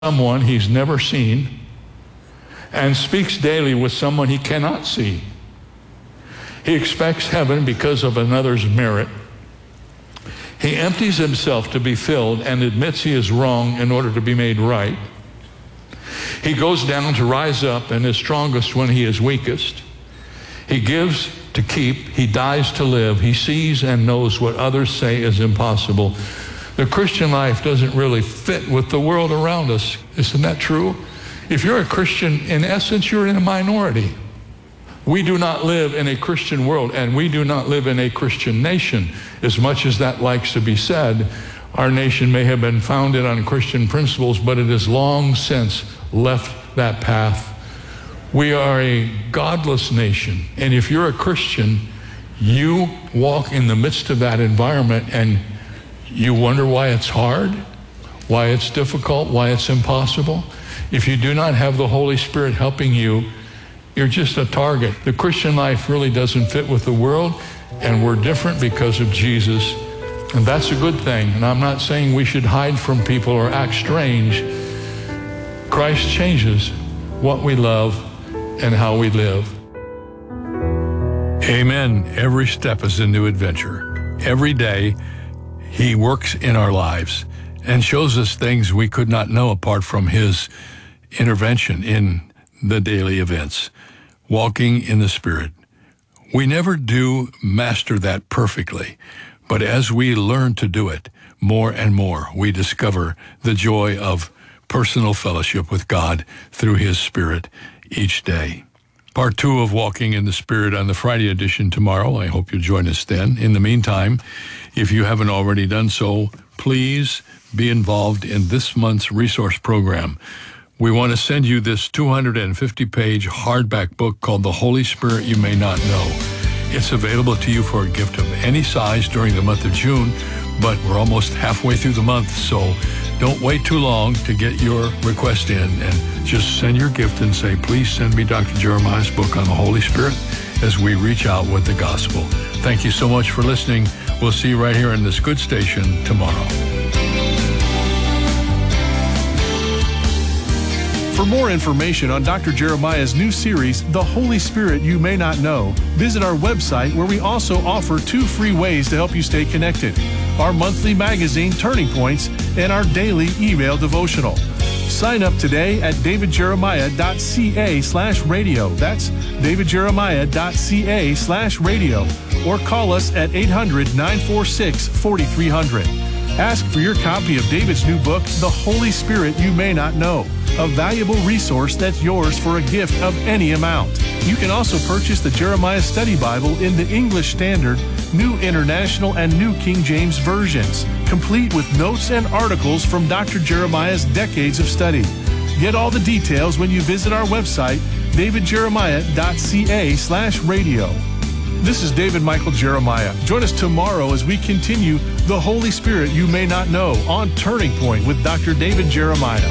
someone he's never seen and speaks daily with someone he cannot see. He expects heaven because of another's merit. He empties himself to be filled and admits he is wrong in order to be made right. He goes down to rise up and is strongest when he is weakest. He gives to keep. He dies to live. He sees and knows what others say is impossible. The Christian life doesn't really fit with the world around us. Isn't that true? If you're a Christian, in essence, you're in a minority. We do not live in a Christian world, and we do not live in a Christian nation. As much as that likes to be said, our nation may have been founded on Christian principles, but it has long since left that path. We are a godless nation, and if you're a Christian, you walk in the midst of that environment and you wonder why it's hard, why it's difficult, why it's impossible. If you do not have the Holy Spirit helping you, you're just a target. The Christian life really doesn't fit with the world, and we're different because of Jesus. And that's a good thing. And I'm not saying we should hide from people or act strange. Christ changes what we love and how we live. Amen. Every step is a new adventure. Every day, He works in our lives and shows us things we could not know apart from His intervention in the daily events. Walking in the Spirit. We never do master that perfectly, but as we learn to do it more and more, we discover the joy of personal fellowship with God through His Spirit each day. Part 2 of Walking in the Spirit on the Friday edition tomorrow. I hope you'll join us then. In the meantime, if you haven't already done so, please be involved in this month's resource program. We want to send you this 250-page hardback book called The Holy Spirit You May Not Know. It's available to you for a gift of any size during the month of June, but we're almost halfway through the month, so don't wait too long to get your request in, and just send your gift and say, please send me Dr. Jeremiah's book on the Holy Spirit as we reach out with the gospel. Thank you so much for listening. We'll see you right here in this good station tomorrow. For more information on Dr. Jeremiah's new series, The Holy Spirit You May Not Know, visit our website where we also offer 2 free ways to help you stay connected: our monthly magazine, Turning Points, and our daily email devotional. Sign up today at davidjeremiah.ca/radio. That's davidjeremiah.ca/radio. Or call us at 800-946-4300. Ask for your copy of David's new book, The Holy Spirit You May Not Know, a valuable resource that's yours for a gift of any amount. You can also purchase the Jeremiah Study Bible in the English Standard, New International, and New King James versions, complete with notes and articles from Dr. Jeremiah's decades of study. Get all the details when you visit our website, davidjeremiah.ca/radio. This is David Michael Jeremiah. Join us tomorrow as we continue The Holy Spirit You May Not Know on Turning Point with Dr. David Jeremiah.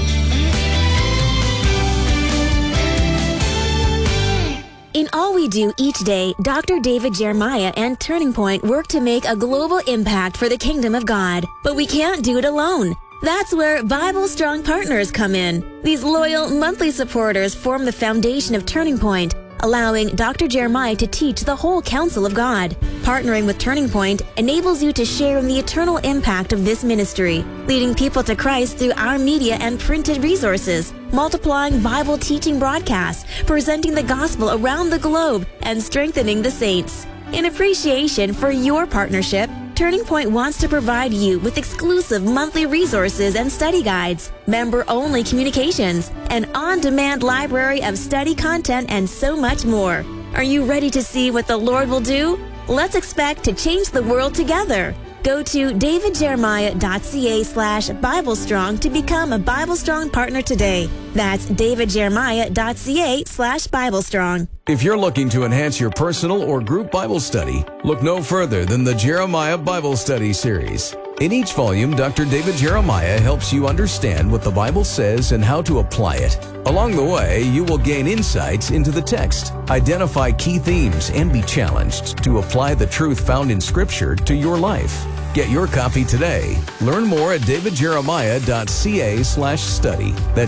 In all we do each day, Dr. David Jeremiah and Turning Point work to make a global impact for the kingdom of God. But we can't do it alone. That's where Bible Strong Partners come in. These loyal monthly supporters form the foundation of Turning Point, allowing Dr. Jeremiah to teach the whole counsel of God. Partnering with Turning Point enables you to share in the eternal impact of this ministry, leading people to Christ through our media and printed resources, multiplying Bible teaching broadcasts, presenting the gospel around the globe, and strengthening the saints. In appreciation for your partnership, Turning Point wants to provide you with exclusive monthly resources and study guides, member-only communications, an on-demand library of study content, and so much more. Are you ready to see what the Lord will do? Let's expect to change the world together. Go to davidjeremiah.ca/BibleStrong to become a Bible Strong partner today. That's davidjeremiah.ca/BibleStrong. If you're looking to enhance your personal or group Bible study, look no further than the Jeremiah Bible Study Series. In each volume, Dr. David Jeremiah helps you understand what the Bible says and how to apply it. Along the way, you will gain insights into the text, identify key themes, and be challenged to apply the truth found in Scripture to your life. Get your copy today. Learn more at davidjeremiah.ca/study. That's